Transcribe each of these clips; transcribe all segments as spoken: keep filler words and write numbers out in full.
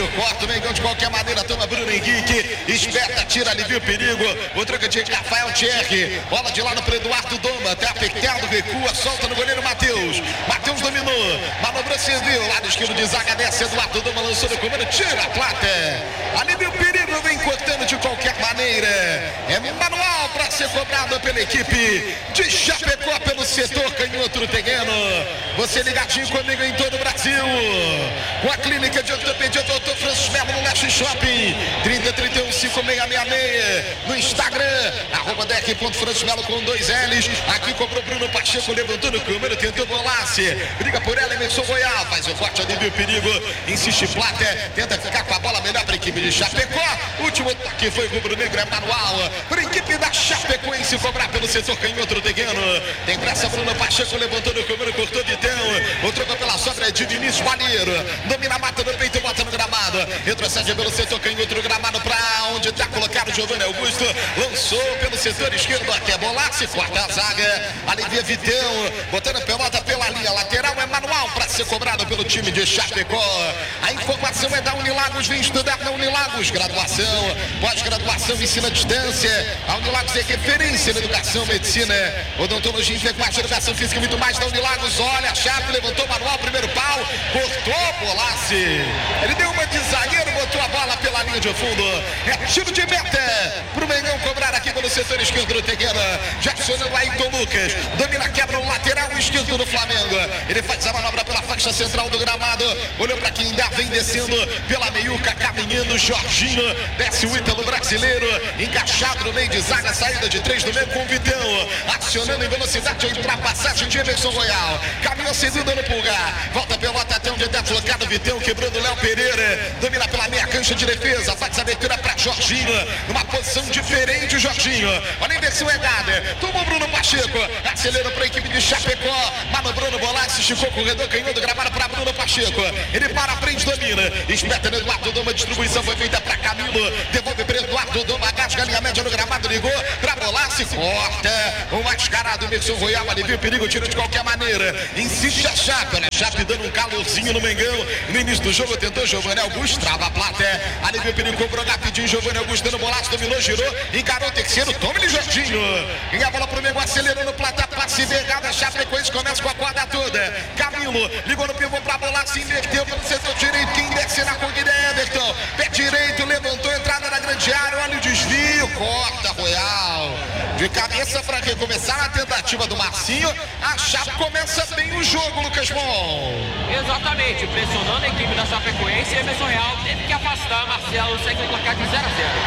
corta o Mengão de qualquer maneira, toma Bruno Henrique, esperta, tira, alivia o perigo, o troca de Rafael Thierry, bola de lado para Eduardo Doma, até apertado, recua, solta no goleiro Matheus, Matheus dominou, manobrou, serviu, lado esquerdo de zaga, desce, Eduardo Doma lançou no comando, tira a plata, alivia o perigo, vem cortando de qualquer maneira, é manual para ser cobrado pela equipe de Chapecó pelo setor canhoto terreno, você ligadinho comigo em todo o Brasil, com a clínica de ortopedia doutor Francis Melo no Leste Shopping, trinta, trinta e um, cinco seis seis seis, no Instagram, arroba dec.francismelo com dois L's, aqui cobrou Bruno Pacheco, levantou no câmera, tentou bolar-se, briga por ela, Emerson Royal, faz o forte, alivia o perigo, insiste Plata, tenta ficar com a bola melhor para a equipe de Chapecó, último toque foi o rubro-negro, é manual, para a equipe da Chapecoense cobrar pelo setor canhoto terreno, tem pressa Bruno Pacheco, levantou no câmera, cortou Vitão, o troco pela sobra é de Vinícius Balheiro, domina a mata do peito, bota no gramado, retrocede pelo setor canhoto do gramado para onde está colocado Giovanni Augusto, lançou pelo setor esquerdo, até bolar-se, corta a zaga, alivia Vitão, botando a pelota pela linha lateral, é manual para ser cobrado pelo time de Chapecó. A informação é da Unilagos, vem estudar na Unilagos, graduação, pós-graduação, ensino à distância, a Unilagos é referência na educação, medicina, odontologia, enfermagem, educação física e muito mais da Unilagos, olha a chave, levantou o manual, primeiro pau, cortou, bolasse, ele deu uma de zagueiro, botou a bola pela linha de fundo, é tiro de meta pro Mengão cobrar aqui pelo setor esquerdo do terreno, já acionando Ayrton Lucas, domina a quebra no lateral esquerdo do Flamengo, ele faz a manobra pela faixa central do gramado, olhou para quem dá, vem descendo pela meiuca, caminhando Jorginho, desce o Ítalo brasileiro, encaixado no meio de zaga, saída de três do meio com o Vitão, acionando em velocidade a ultrapassagem de Emerson Royal, caminhou cedido no pulgar, volta a pelota até onde está colocado o Vitão, quebrando o Léo Pereira, domina pela meia cancha de defesa, faz a abertura para Jorginho, numa posição diferente Jorginho, olha a inversão errada, tomou Bruno Pacheco, acelera para a equipe de Chapecó, manobrando o bolaço, esticou o corredor, canhou do gramado para Bruno Pacheco, ele para a frente, domina, espeta no Eduardo Doma, distribuição foi feita para Camilo, devolve para Eduardo Doma, gasga a linha média no gramado, ligou para bolar-se, corta, o mascarado Emerson Royal, alivia o perigo, tira de qualquer maneira, insiste a Chape, olha a Chape dando um calorzinho no Mengão, no início do jogo tentou Giovanni Augusto, trava a plata, alivia o perigo, cobrou rapidinho, Giovanni Augusto dando bolaço, dominou, girou, encarou o terceiro, tome de Jorginho, e a bola pro Mengão, acelerando plata, passe vergado, a Chapecoense começa com a corda toda, Camilo, ligou no pivô pra bolar, se inverteu pelo setor direito, quem desce na corrida é Everton, pé direito, levantou, entrada na grande área, olha o desvio, corta Royal, de cabeça para recomeçar a tentativa do Marcinho, a Chape começa bem o jogo, Lucas Bom. Exatamente, pressionando a equipe da Chapecoense, Emerson Royal teve que afastar, Marcelo segue no placar de zero a zero.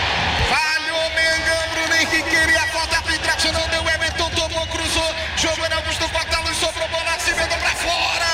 Falhou o Mengão, Bruno Henrique queria voltar para trás, não deu, Everton tomou, cruzou, Giovanni Augusto corta a luz, sobrou bola, se vendeu para fora.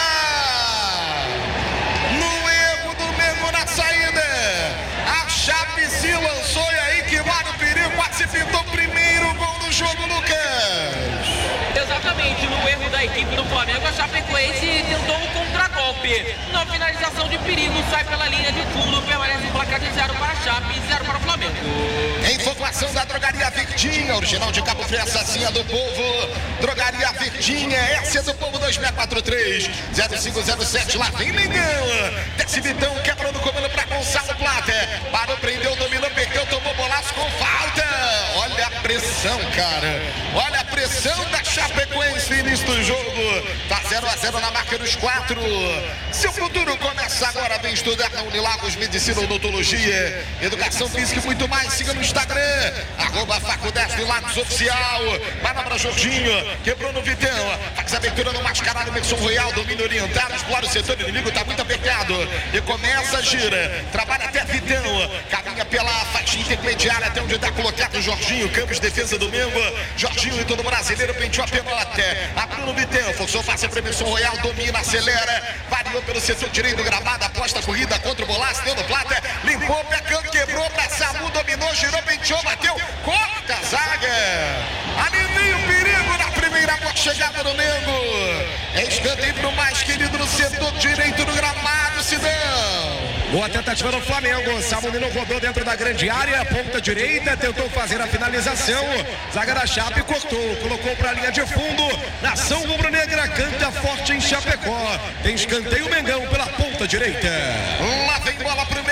No erro do Mengão na saída, a Chape se lançou e aí que vale o perigo, quase pintou o primeiro gol do jogo, Lucas. Exatamente, no erro da equipe do Flamengo, a Chapecoense tentou um contragolpe. Na finalização de perigo, sai pela linha de fundo, permanece o placar de zero para a Chape e zero para o Flamengo. Informação da Drogaria Verdinha, original de Cabo Frio, assassina do povo. Drogaria Verdinha, essa é do povo, dois seis quatro três, zero cinco zero sete, lá vem Mengão. Desce Vitão, quebra no comando para Gonçalo Plata. Parou, prendeu, dominou, perdeu, tomou bolaço com falta. Olha a pressão, cara. Olha a pressão da Chapecoense no início do jogo. Tá zero a zero na marca dos quatro. Seu futuro começa agora. Vem estudar na Unilagos, Medicina, Odontologia, Educação Física e muito mais. Siga no Instagram, arroba Faculdade de Lagos Oficial. Manobra Jorginho, quebrou no Vitão. Faz a abertura no mascarado, Emerson Royal, domínio orientado, explora o setor inimigo, tá muito apertado. E começa, gira, trabalha até Vitão. Caminha pela faixa intermediária até onde tá colocado o Jorginho. Campos, defesa do Mengo. Jorginho e todo brasileiro penteou a pelota. Abriu no Vitão, forçou, passa para Emerson Royal, domina, acelera. Variou pelo setor direito do gramado, aposta a corrida contra o Bolaço, deu no Plata, limpou, pecão, quebrou pra Samu, dominou, girou, penteou, bateu, corta a zaga. Alivia o perigo na primeira chegada do Mengo. É escanteio pro mais querido no setor direito do gramado, Sidão. Boa tentativa do Flamengo, Samunino rodou dentro da grande área, ponta direita, tentou fazer a finalização, zaga da Chape cortou, colocou para a linha de fundo, nação rubro-negra canta forte em Chapecó, tem escanteio Mengão pela ponta direita. Lá vem bola pro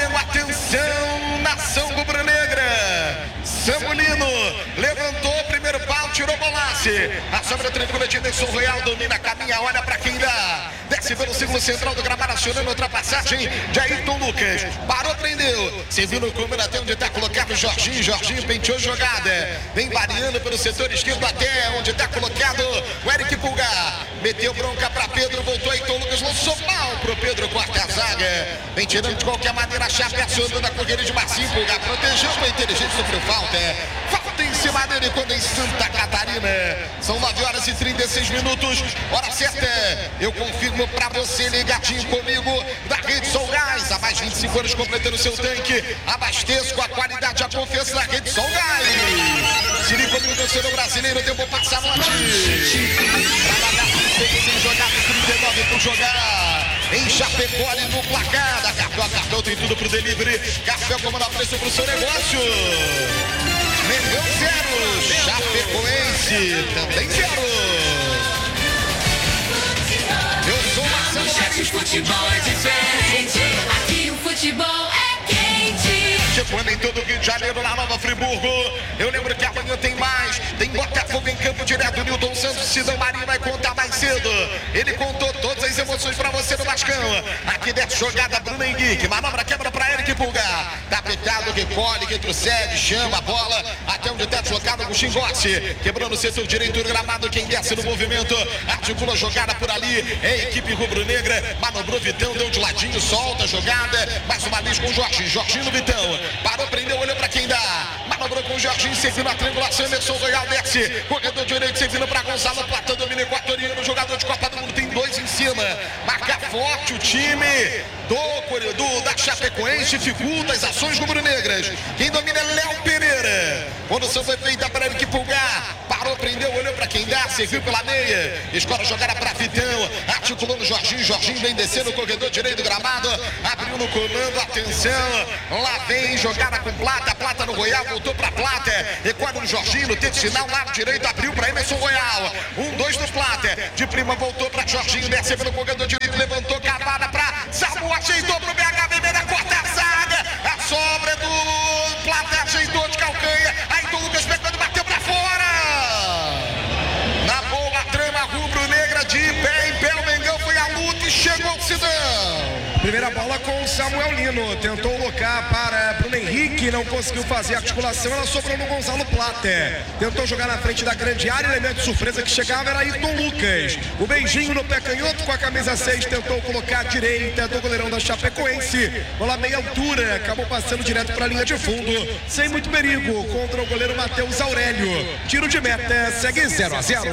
Golace. A sobra tranquila de Emerson Royal. Domina, caminha, olha pra quem dá. Desce pelo círculo central do gramado, acionando ultrapassagem de Ayrton Lucas. Parou, prendeu. Serviu no comando até onde está colocado o Jorginho. Jorginho penteou jogada. Vem variando pelo setor esquerdo até onde está colocado o Eric Pulgar. Meteu bronca pra Pedro, voltou Ayrton Lucas. Lançou mal pro Pedro, corta a zaga. Vem tirando de qualquer maneira a Chape, acionando a corrida de Marcinho. Pulgar protegeu com a inteligência, sofreu falta. Falta em cima dele quando em Santa Catarina. São nove horas e trinta e seis minutos. Hora certa. Eu confirmo pra você, ligadinho comigo, da Rede Sol Gás. Há mais de vinte e cinco anos completando seu tanque. Abasteço com a qualidade e a confiança da Rede Sol Gás. Se liga comigo, torcedor brasileiro, tempo passar no latim. Sem jogar, trinta e nove por jogar. Em Chapecó, ali no placar. Da Cartão, Cartão tem tudo pro delivery. Café comanda preço pro seu negócio. Mengão zero, Chapecoense também zero. Eu sou Marcelo Chaves, futebol é diferente. Aqui o futebol é quente. Chegando em todo o Rio de Janeiro, na Nova Friburgo. Eu lembro que amanhã tem mais. Tem Botafogo em campo direto. Nilton Santos, Sidão Marinho vai contar mais cedo. Ele contou todas as emoções pra você no Vascão. Aqui desce jogada, Bruno Henrique. Manobra, quebra pra Eric Pulgar. Tá pegado, recolhe, retrocede, chama a bola. Até onde tá deslocado o Xingote. Quebrando o setor direito do gramado. Quem desce no movimento. Articula a jogada por ali. É a equipe rubro-negra. Manobrou Vitão, deu de ladinho, solta a jogada. Mais uma vez com o Jorginho. Jorginho no Vitão. Parou, prendeu, olhou pra quem dá. Manobrou com o Jorginho, servindo a triangulação. Emerson Royal desce. Corredor direito, servindo pra Gonçalo Plata. Domina equatoriano. Jogador de Copa do Mundo. Tem dois em cima. Marca forte o time do corredor da Chapecoense. Dificulta as ações rubro-negras. Quem domina é Léo Pereira. Condução foi feita para Eric Pulgar. Parou, prendeu, olhou pra quem dá. Serviu pela meia. Escola jogada pra Vitão. Articulou no Jorginho. Jorginho vem descendo o corredor direito do gramado. Abriu no comando. Atenção. Lá vem jogada com Plata. Plata no Royal. Voltou pra Plata. Recuado no Jorginho. No teto final. Lado direito. Abriu pra Emerson Royal. Um, dois do Plata. De prima voltou pra Jorginho. Desce pelo corredor direito. Levantou. Cavada pra Samu. Ajeitou pro B H B. Na quarta zaga. A sobra do Plata. Ajeitou de calcanha. Ayrton Lucas pegando. Bateu pra fora. Na boa trama rubro-negra. De pé em pé. O Mengão foi à luta e chegou ao Sidão. Primeira bola com o Samuel Lino. Tentou colocar para Bruno Henrique. Não conseguiu fazer a articulação. Ela sobrou no Gonçalo Plata. Tentou jogar na frente da grande área. Elemento de surpresa que chegava era Ayrton Lucas. O beijinho no pé canhoto com a camisa seis. Tentou colocar a direita do goleirão da Chapecoense. Bola meia altura. Acabou passando direto para a linha de fundo. Sem muito perigo. Contra o goleiro Matheus Aurélio. Tiro de meta. Segue zero a zero.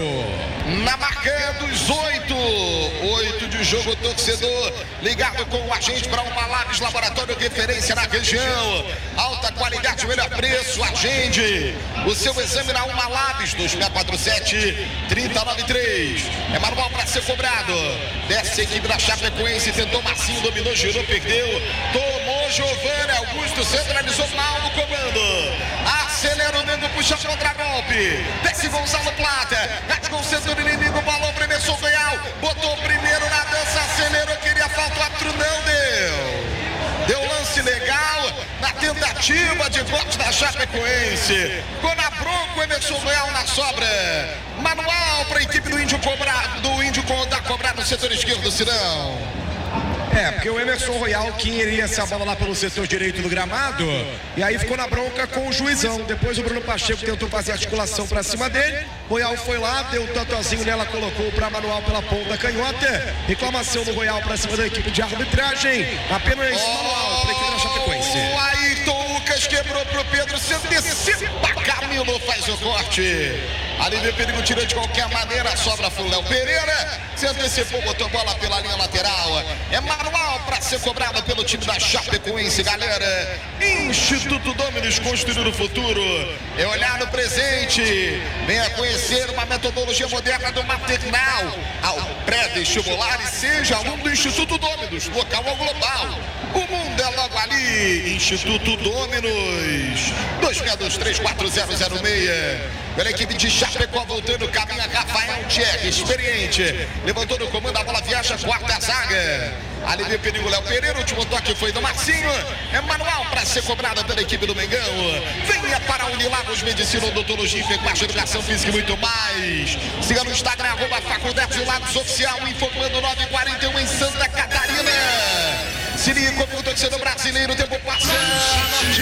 Na marca dos oito. Oito de jogo, torcedor. Ligado com o agente para uma Labs Laboratório referência na região. Alta qualidade, melhor preço. Agende o seu exame na Uma Labs. dois seis quatro sete, três zero nove três. É manual para ser cobrado. Desce a equipe da Chapecoense. Tentou Marcinho, dominou, girou, perdeu. Tomou Giovanni. Augusto centralizou mal no comando. Acelera o Mengo, puxa contra-golpe. Desce Gonçalo Plata. Rasgou o setor inimigo. Balão para Emerson Royal. Botou primeiro na dança. Acelerou. Queria falta. O árbitro não deu. Deu lance legal na tentativa de corte da Chapecoense. Ficou na bronca o Emerson Royal na sobra. Manual para a equipe do Índio cobrar, do Índio da cobrar no setor esquerdo do Sidão. É, porque o Emerson Royal queria essa bola lá pelo setor direito do gramado. E aí ficou na bronca com o juizão. Depois o Bruno Pacheco tentou fazer a articulação pra cima dele. Royal foi lá, deu um tatozinho nela, colocou pra Manual pela ponta canhota. Reclamação do Royal pra cima da equipe de arbitragem. Apenas oh, Manual pra equipe da Chapecoense. O Ayrton Lucas quebrou pro Pedro. Se antecipa, Camilo faz o corte. Ali veio perigo, tira de qualquer maneira. Sobra pro Léo Pereira. Se antecipou, botou bola pela linha lateral. É manual para ser cobrado pelo time da Chapecoense, galera. Instituto Dominus, construir o futuro. É olhar no presente. Venha conhecer uma metodologia moderna do maternal ao pré-vestibular e seja aluno do Instituto Dominus, local ao global. O mundo é logo ali, Instituto Dominos, dois seis dois três quatro zero zero seis. Pela equipe de Chapecó, voltando, caminha Rafael Thierry, experiente, levantou no comando, a bola viaja, quarta zaga. Ali veio o perigo, Léo Pereira, o último toque foi do Marcinho. É manual para ser cobrada pela equipe do Mengão. Venha para Unilagos Medicina, Odontologia, Enfermagem, Educação Física e muito mais. Siga no Instagram, arroba Faculdade Lagos Oficial, informando nove e quarenta e um em Santa Catarina. Se liga comigo, torcedor brasileiro, o tempo passando.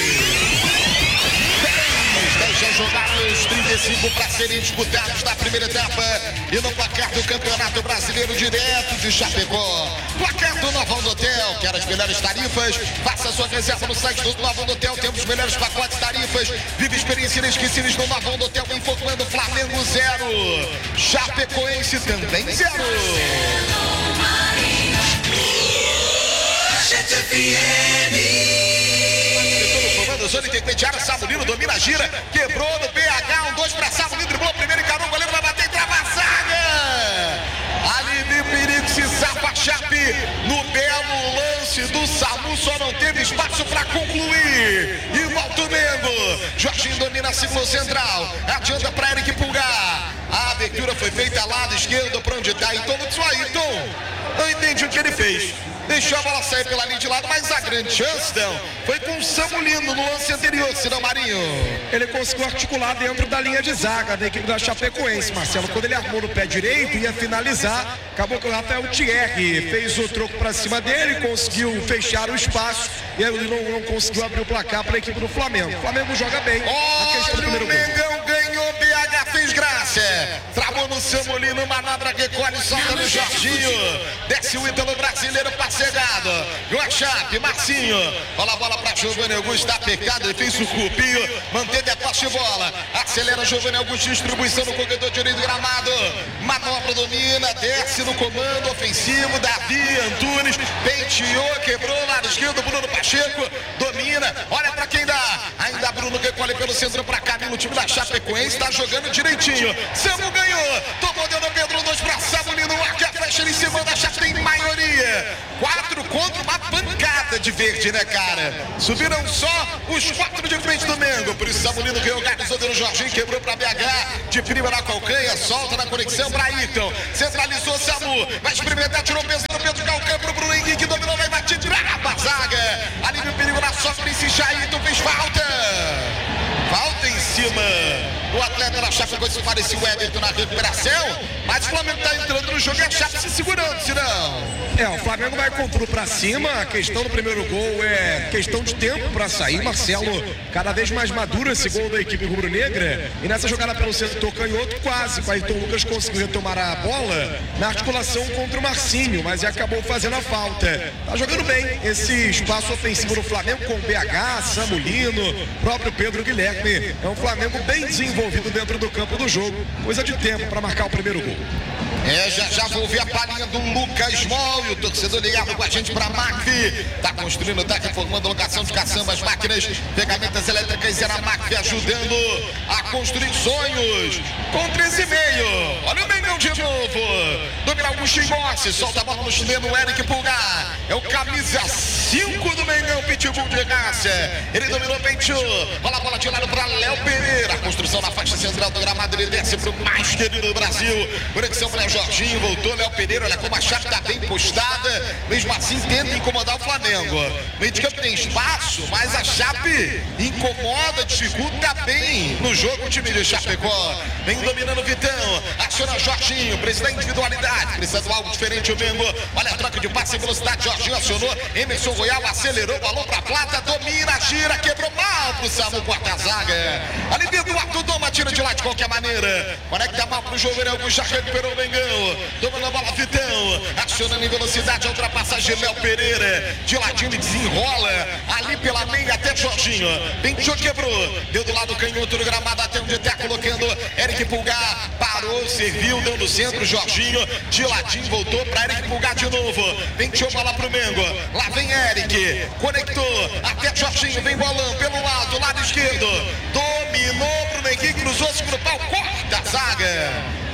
Deixa jogar os trinta e cinco para serem disputados na primeira etapa e no placar do Campeonato Brasileiro direto de Chapecó. Placar do Novão do Hotel, quer as melhores tarifas? Faça sua reserva no site do Novão do Hotel, temos os melhores pacotes tarifas. Vive experiência inesquecíveis no Novão do Hotel, informando Flamengo zero, Chapecoense também zero. Zona intermediária, Samulino domina a gira, quebrou no B H, um dois para Samulino, driblou primeiro, encarou o goleiro, vai bater e trava a zaga. Ali de perigo, se safa a Chape no belo lance do Samu, só não teve espaço para concluir. E volta o Mengo, Jorginho domina a segunda central, adianta para Eric Pulgar. A abertura foi feita lado esquerdo para onde está Ayrton. Ayrton não entendi o que ele fez. Deixou a bola sair pela linha de lado, mas a grande chance, não, foi com o Samulino no lance anterior, senão Marinho. Ele conseguiu articular dentro da linha de zaga da equipe da Chapecoense, Marcelo. Quando ele armou no pé direito, ia finalizar, acabou que o Rafael Thierry fez o troco para cima dele, conseguiu fechar o espaço e ele não, não conseguiu abrir o placar para a equipe do Flamengo. O Flamengo joga bem. Olha, o Mengão ganhou, B H fez graça. Travou no Samulino, manobra recolhe, solta no Jorginho. Desce o Ítalo brasileiro, passa chegado, e o Chape, Marcinho, olha a bola para Giovanni Augusto, está pecado, ele fez o cupinho, manteve a posse de bola, acelera Giovanni Augusto, distribuição no corredor direito do gramado, manobra domina, desce no comando ofensivo, Davi Antunes, penteou, quebrou, lado esquerdo, Bruno Pacheco, domina, olha para quem dá, ainda Bruno recolhe pelo centro para Camilo, o time da Chapecoense está jogando direitinho, Samu ganhou, tomou dentro do Pedro, dois para Samulino, o Arca fecha ele em cima da Chape, tem maioria. Quatro contra uma pancada de verde, né, cara? Subiram só os quatro de frente do Mengo. Por isso, Samulino reorganizou no Jorginho, quebrou para B H, de prima na calcanha, solta na conexão para Ayrton. Centralizou Samu, vai experimentar, tirou o peso no Pedro Calcanha pro Bruno Henrique, dominou, vai bater, tirar a zaga. Ali no perigo na sofre, insiste Ayrton, fez falta. Falta em cima do atleta da Chapecoense, parecia o Everton na recuperação, mas o Flamengo está entrando no jogo e a Chape se segurando, senão... É, o Flamengo vai com tudo pra cima, a questão do primeiro gol é questão de tempo pra sair, Marcelo cada vez mais maduro esse gol da equipe rubro-negra, e nessa jogada pelo centro tocanhoto, quase, o Ayrton Lucas conseguiu retomar a bola na articulação contra o Marcinho, mas acabou fazendo a falta. Tá jogando bem esse espaço ofensivo do Flamengo com o B H, Samulino, próprio Pedro Guilherme, é um Flamengo bem desenvolvido dentro do campo do jogo, coisa de tempo pra marcar o primeiro gol. É, já já vou ouvir a palhinha do Lucas Mol e o torcedor ligado com a gente para a M A C. Tá construindo, tá reformando locação de caçambas, máquinas, ferramentas elétricas, era a M A C ajudando a construir sonhos. Com treze e meio. Olha o Mengão de novo. Domina Augusto Mossi, solta a bola no chileno Eric Pulgar. É o camisa cinco do Mengão, Pitbull de raça. Ele dominou, penteou. Olha a bola de lado para Léo Pereira. A construção na faixa central do gramado, ele desce pro mais querido do Brasil. Conexão para Jorginho, voltou Léo Pereira, olha como a Chape está bem postada, mesmo assim tenta incomodar o Flamengo. O meio de campo tem espaço, mas a Chape incomoda, dificulta bem no jogo o time de Chapecó. Vem dominando o Vitão, aciona Jorginho, precisa da individualidade, precisa do algo diferente o Mengo. Olha a troca de passe em velocidade, Jorginho acionou, Emerson Royal acelerou, balão pra plata, domina, gira, quebrou mal pro Samu, quarta zaga. Ali dentro do Arthur Doma, tira de lá de qualquer maneira. Conecta mal pro Giovanni Augusto, já recuperou o Mengão. Domina a bola, Vitão, acionando em velocidade a ultrapassagem, Léo Pereira, de ladinho ele desenrola, ali pela meia até Jorginho, penteou, quebrou, deu do lado canhoto do gramado até onde está colocando Eric Pulgar, parou, serviu, deu no centro, Jorginho, de ladinho, voltou para Eric Pulgar de novo, penteou bola pro Mengo, lá vem Eric, conectou, até Jorginho, vem bolão pelo lado, lado esquerdo, dominou pro Henrique, cruzou-se pro pau, corta a zaga.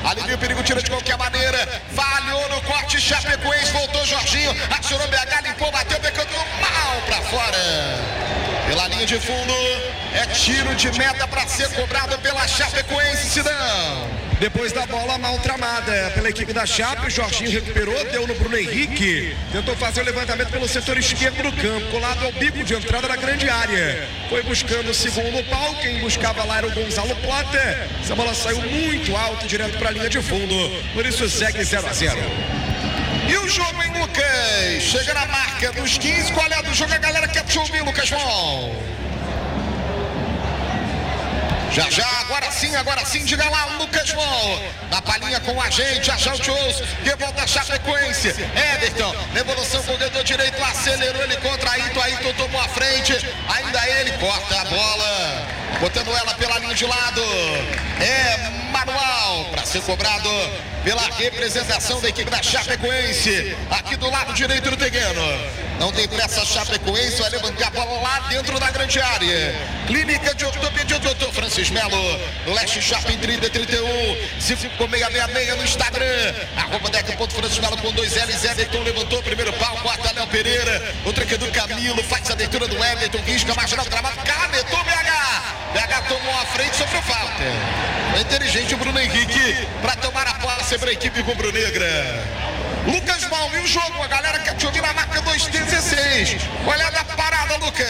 Alivia o perigo, tira de qualquer maneira. Falhou no corte, Chapecoense, voltou Jorginho, acionou B H, limpou, bateu, pecando mal pra fora. Pela linha de fundo, é tiro de meta para ser cobrado pela Chapecoense, Sidão. Depois da bola mal tramada pela equipe da Chape, o Jorginho recuperou, deu no Bruno Henrique, tentou fazer o levantamento pelo setor esquerdo do campo, colado ao bico de entrada da grande área. Foi buscando o segundo pau, quem buscava lá era o Gonzalo Plata. Essa bola saiu muito alto, direto para a linha de fundo, por isso segue zero a zero. E o jogo, hein, Lucas? Chega na marca dos quinze, qual é a do jogo? A galera quer te ouvir, Lucas Bom. Já, já, agora sim, agora sim, diga lá, Lucas Bom. Na palhinha com a gente, já já o Tchous, de volta a Chapecoense. Everton, devolução com o dedo direito, acelerou ele contra Ayrton, Ayrton tomou a frente. Ainda ele corta a bola, botando ela pela linha de lado. É manual para ser cobrado pela representação da equipe da Chapecoense, aqui do lado direito do terreno. Não tem pressa, Chapecoense vai levantar a bola lá dentro da grande área. Clínica de Ortopedia, doutor Francis Melo, Leste Shopping trinta trinta e um, cinco seis seis seis seis no Instagram, arroba deca.francis Melo com dois L's. Everton levantou o primeiro pau, quarta Léo Pereira, o tranque do Camilo, faz a leitura do Everton, risca, marginal, travado, canetou B H. B H tomou a frente, sofreu falta. Foi inteligente o Bruno Henrique para tomar a posse para a equipe rubro-negra. Lucas Bom, e o jogo? A galera quer te ouvir na marca dois dezesseis. Olha da parada, Lucas.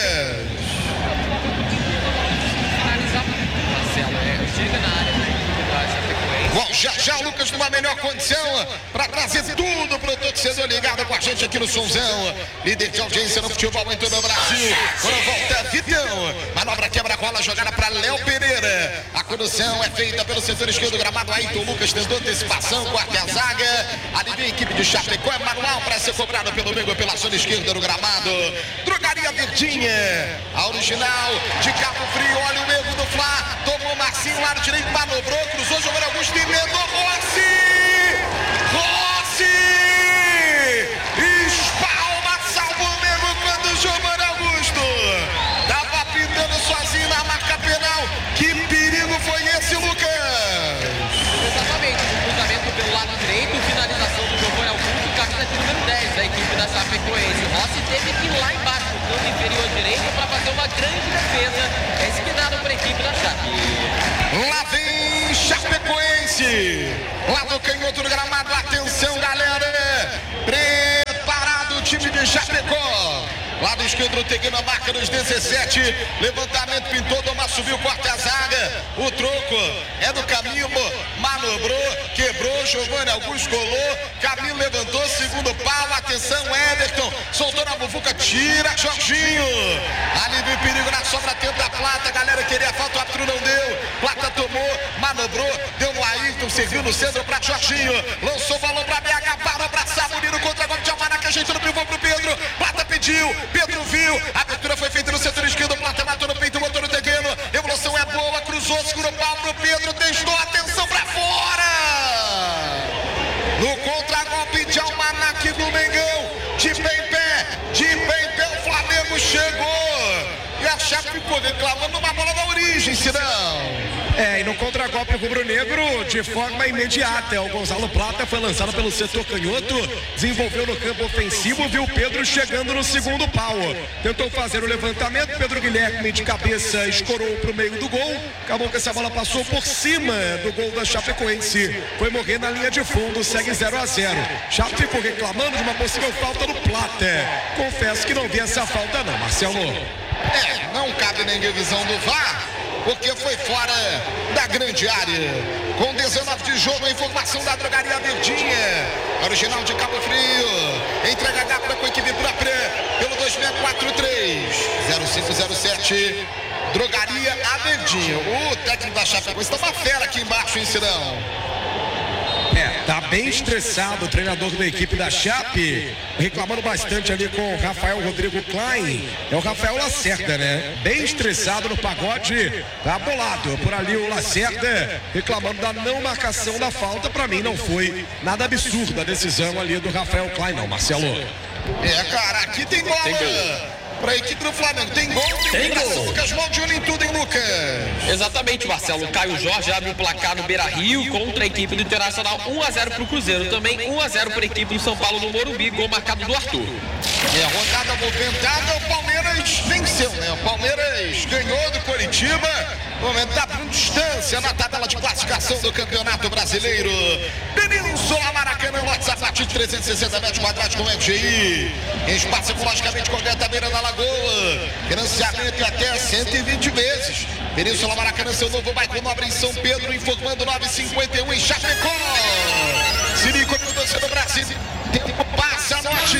Finalizar, Marcelo, é, chega na área da equipe da Chapecoense. Bom, já já o Lucas numa melhor condição para trazer tudo pro torcedor ligado com a gente aqui no Sonzão. Líder de audiência no futebol em todo o Brasil. Quando volta, Vitão. Manobra quebra-bola, jogada para Léo Pereira. A condução é feita pelo setor esquerdo do gramado. Ayrton Lucas tentou antecipação, quarta a zaga. Alivia a equipe de Chapecó, é manual para ser cobrado pelo meio pela zona esquerda do gramado. Drogaria Verdinha, a original de Cabo Frio. Olha o erro do Fla. Tomou Marcinho, lado direito, manobrou, cruzou, jogou Augusto, emendou Rossi! Rossi! Espalma, salva o mesmo quando Giovanni Augusto tava pintando sozinho na marca penal. Que perigo foi esse, Lucas? Exatamente, o cruzamento pelo lado direito, finalização do Giovanni Augusto, camisa de número dez da equipe da Chapecoense. Rossi teve que ir lá embaixo, no canto inferior direito, para fazer uma grande defesa. É esquinado para a equipe da Chape. Lá vem Chapecoense, lá do canhoto do gramado, atenção galera, preparado o time de Chapecó. Lado esquerdo do terreno, a marca dos dezessete. Levantamento, pintou, Doma subiu, corta a zaga. O troco é do Camilo. Manobrou, quebrou, Giovanni Augusto colou. Camilo levantou, segundo pau. Atenção, Everton. Soltou na bufuca, tira Jorginho. Alivia o perigo na sobra, tenta a Plata. Galera queria falta, o árbitro não deu. Plata tomou, manobrou, deu no Ayrton, serviu no centro para Jorginho. Lançou o balão para B H, parou para Sabonino contra gol de Almanac, ajeitando o pivô pro Pedro. Plata pediu. Pedro viu, a abertura foi feita no setor esquerdo, Plata matou no peito, botou no terreno, evolução é boa, cruzou, segurou o pau pro Pedro, testou, atenção pra fora! No contra-golpe de Almanac do Mengão, de pé em pé, de pé em pé, o Flamengo chegou! E a Chape ficou reclamando uma bola da origem, Sidão. É, e no contra-golpe rubro-negro, de forma imediata, o Gonzalo Plata foi lançado pelo setor canhoto, desenvolveu no campo ofensivo, viu o Pedro chegando no segundo pau. Tentou fazer o levantamento, Pedro Guilherme de cabeça escorou pro meio do gol, acabou que essa bola passou por cima do gol da Chapecoense. Foi morrer na linha de fundo, segue zero a zero. Chape ficou reclamando de uma possível falta do Plata. Confesso que não vi essa falta não, Marcelo. É, não cabe nem revisão do V A R, porque foi fora da grande área. Com dezenove de jogo, a informação da Drogaria Verdinha, original de Cabo Frio. Entrega rápida com a equipe própria pelo dois seis quatro três zero cinco zero sete. Drogaria a Verdinha. O técnico da Chapecoense está uma fera aqui embaixo, hein, Cirão? É, tá bem estressado o treinador da equipe da Chape, reclamando bastante ali com o Rafael Rodrigo Klein. É o Rafael Lacerda, né? Bem estressado no pagode, tá bolado. Por ali o Lacerda reclamando da não marcação da falta. Pra mim não foi nada absurda a decisão ali do Rafael Klein, não, Marcelo. É, cara, aqui tem bola. para a equipe do Flamengo. Tem gol, tem, tem gol. Lucas Mão de olho em tudo, hein, Lucas? Exatamente, Marcelo. O Caio Jorge abre o placar no Beira-Rio contra a equipe do Internacional. um a zero para o Cruzeiro. Também um a zero para a equipe do São Paulo no Morumbi. Gol marcado do Arthur. É, rodada movimentada, o Palmeiras venceu, né? O Palmeiras ganhou do Coritiba, movimentado com distância na tabela de classificação do Campeonato Brasileiro. Península Maracanã, lotes a partir de trezentos e sessenta metros quadrados com F G I. Em espaço ecologicamente correto à beira da lagoa. Financiamento em até cento e vinte vezes. Península Maracanã, seu novo bairro nobre em São Pedro, informando nove e cinquenta e um em Chapecó. Sirico, mudança do Brasil. Tempo passa, norte.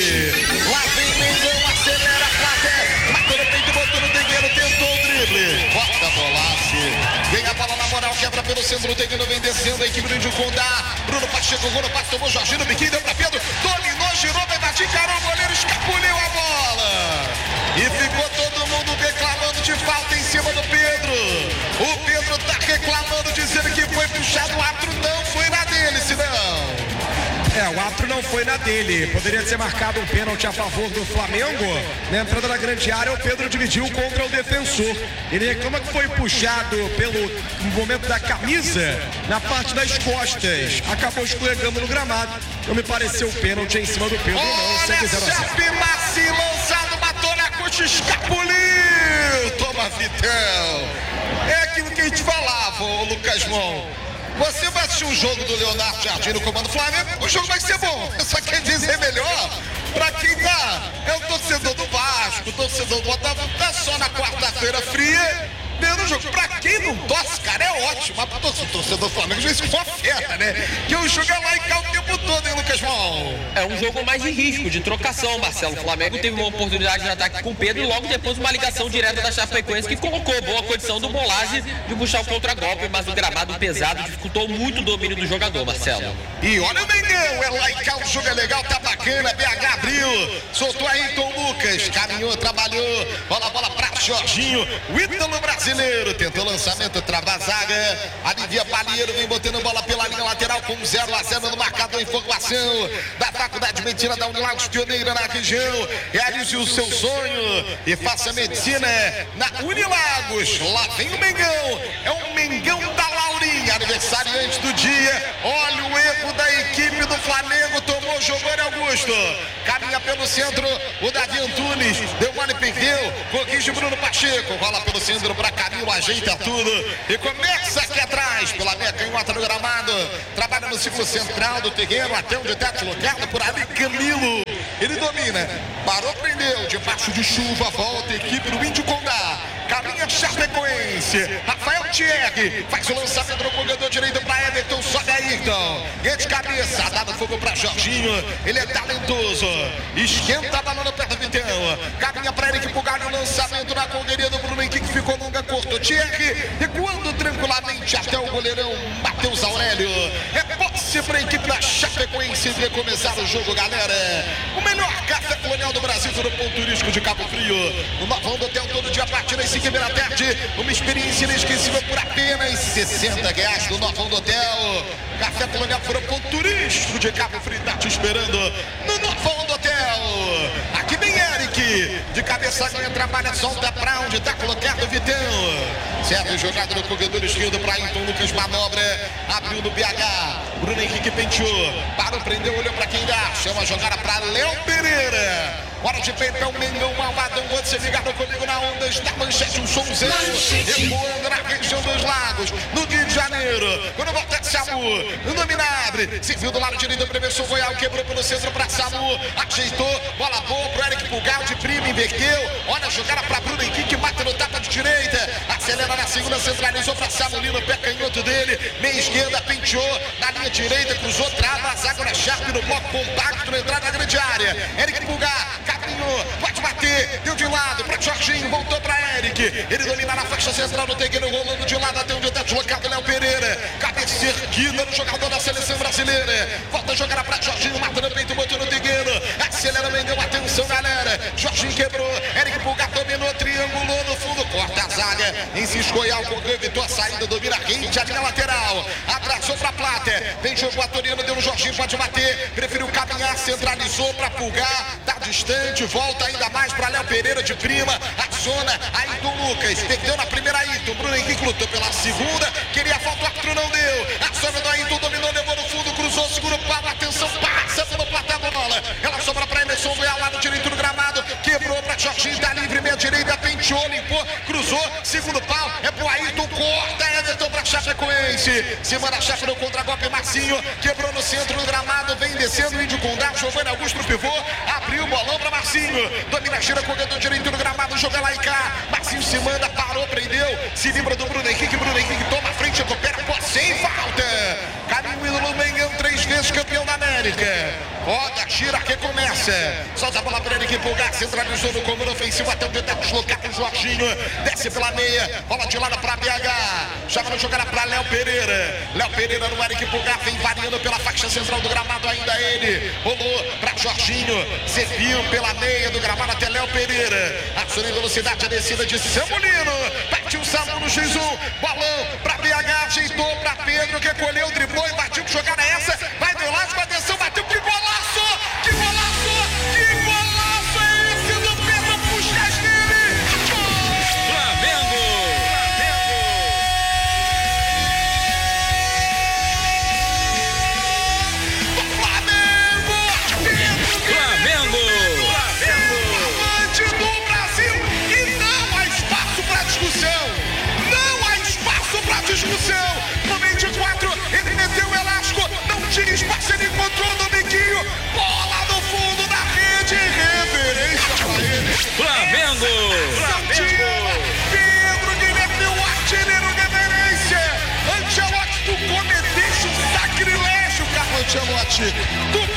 Lá vem Mengão, acelera a plateia. Matou no peito, botou no Degueiro, tentou o drible. Bota a bolace. Vem a bola na moral, quebra pelo centro. O Degueiro vem descendo, a equipe do Índio Condá. Bruno Pacheco, gol no passe, tomou Jorginho no biquinho, deu pra Pedro. Dominou, girou, vai bater, encarou o goleiro, escapuliu a bola. E ficou todo mundo reclamando de falta em cima do Pedro. O Pedro tá reclamando, dizendo que foi puxado. O árbitro não foi na dele, senão. É, o árbitro não foi na dele. Poderia ser marcado um pênalti a favor do Flamengo. Na entrada da grande área, o Pedro dividiu contra o defensor. Ele reclama que foi puxado pelo momento da camisa na parte das costas. Acabou escorregando no gramado. Não me pareceu pênalti em cima do Pedro, não. Olha, Chape Massi lançado, matou na coxa, escapuliu. Toma, Vitel. É aquilo que a gente falava, ô Lucas Mão. Você vai assistir um jogo do Leonardo Jardim no comando Flamengo, o jogo vai ser bom. Só quer dizer melhor pra quem tá. É o torcedor do Vasco, o torcedor do Botafogo, tá só na quarta-feira fria, vendo o jogo. Pra quem não torce, cara, é ótimo. Mas pro torcedor do Flamengo, às vezes ficou afeta, né? Que o jogo é lá e cá o tempo todo, hein, Lucas Mão? É um jogo mais de risco, de trocação, Marcelo. O Flamengo teve uma oportunidade de ataque com o Pedro e logo depois uma ligação direta da Chapecoense que colocou boa condição do Bolazzi de puxar o contragolpe, mas o gramado pesado dificultou muito o domínio do jogador, Marcelo. E olha o Mengão, é lá e cá, o jogo é legal, tá bacana, B H abriu, soltou aí Tom Lucas, caminhou, trabalhou, bola, bola pra Jorginho, o ídolo brasileiro, tentou lançamento, trava a zaga, alivia Palheiro, vem botando bola pela linha lateral com zero a zero no marcador, informação da Faculdade de Medicina da Unilagos, pioneira na região, realize o seu sonho e faça medicina na Unilagos. Lá vem o Mengão, é o Mengão da Laurinha, aniversariante do dia. Olha o erro da equipe do Flamengo, tomou Giovanni Augusto, caminha pelo centro o Davi Antunes, deu mole, perdeu, corrige Bruno Pacheco, rola pelo centro para Camilo, ajeita tudo e começa aqui atrás pela meia canhota no gramado, trabalha no ciclo central do terreno até onde está deslocado por ali Camilo, ele domina, parou, prendeu, debaixo de chuva, volta a equipe do Índio Condá, caminha Chapecoense, Rafael Thierry faz o lançamento no corredor direito para Everton, sobe aí então, ganha de cabeça, dado fogo para Jorginho, ele é talentoso, esquenta a bola no pé do Vitão, caminha para Eric Pugalho, lançamento na correria do Bruno Henrique, ficou longa, cortou Thierry, recuando tranquilamente até o goleirão Matheus Aurélio, é posse para a equipe da Chapecoense de começar o jogo, galera, o melhor café colonial do Brasil no ponto turístico de Cabo Frio, no Novão do Hotel, todo dia a partir das cinco e meia da tarde, uma experiência inesquecível por apenas sessenta reais no Novão do Hotel, café colonial para o ponto turístico de Cabo Frio, tá te esperando no Novão do Hotel, aqui vem Eric, de cabeça ganha, trabalha, solta pra onde tá colocado o Vitão, certo, jogado no corredor esquerdo para Ayrton Lucas, manobra, abriu no B H, Bruno Henrique penteou, parou, prendeu, olhou para quem dá, chama a jogada para Léo Pereira, hora de pegar o Mengão malvadão, quando você ligado comigo na onda, está manchete, um somzinho, recuando na região dos lagos, no Rio de Janeiro, quando volta de Samu, no Dominabre, se viu do lado direito, professor Goial, quebrou pelo centro para Samu, ajeitou, bola boa pro Eric Pugal, de prima, inverteu, olha a jogada para Bruno Henrique, mata no tapa de direita, acelera na segunda, centralizou para Samulino, pé canhoto dele, meia esquerda, penteou, na linha direita, cruzou, trava, a zaga na Sharp no bloco compacto, na entrada da grande área, Eric Pugal, caminhou, pode bater, deu de lado para Jorginho, voltou para Eric, ele domina na faixa central do terreno, rolando de lado até onde está deslocado Léo Pereira, cabeça erguida no jogador da seleção brasileira, volta a jogar para Jorginho, mata no peito, botou no terreno, acelera o Mengão, atenção galera, Jorginho quebrou, Eric Pulgar dominou, triangulou no fundo, corta a zaga, insiste Goial, correu, evitou a saída, domina a rede, a linha lateral, abraçou para Plata, vem jogo Atoriano, deu no Jorginho, pode bater, preferiu caminhar, centralizou para Pulgar, tá de distante, volta ainda mais para Léo Pereira de prima, aciona Ayrton Lucas, perdeu na primeira Ayrton, Bruno Henrique lutou pela segunda, queria falta, o árbitro não deu, a sobra do Ayrton dominou, levou no fundo, cruzou, segura o pau, atenção, passa pelo plateia da bola, ela sobra para Emerson Goiás lá no direito do gramado, quebrou para Jorginho, tá livre, meia direita, penteou, limpou, cruzou, segundo pau, é pro Ayrton, corta, Everton para Chapecoense, se manda a Chape no contra-golpe, Marcinho, quebrou no centro do gramado, vem descendo, Índio Condá, Giovanni Augusto no pivô, abriu o bolão para Marcinho, domina, gira com o canto direito do gramado, joga lá e cá, Marcinho se manda, parou, prendeu, se livra do Bruno Henrique, Bruno Henrique toma a frente, recupera, pô, sem falta, caminho ídolo do Mengão, três vezes campeão da América, roda, gira, recomeça, solta a bola para ele que empolgar, centralizou no comando ofensivo, até o tentar deslocar com o Jorginho, desce pela meia, bola de lado para B H, joga no jogada para Léo Pereira, Léo Pereira no Eric Pulgar, vem variando pela faixa central do gramado, ainda ele, rolou para Jorginho, serviu pela meia do gramado até Léo Pereira, aciona em velocidade a descida de Samulino, partiu o Samu no X um, bolão para B H, ajeitou para Pedro, que colheu, driblou e partiu, que jogada é essa, vai do Elástico, atenção, bateu, que golaço, que golaço, que golaço é esse do Pedro, puxa dele, Flamengo! discussão, no vinte e quatro, ele meteu o elástico, não tinha espaço, ele encontrou o Dominguinho, bola no fundo da rede, reverência pra ele. Flamengo! Flamengo! Pedro Guilherme, o artilheiro, reverência. Ancelotti, tu cometeste um sacrilégio, Carlos Ancelotti. Tu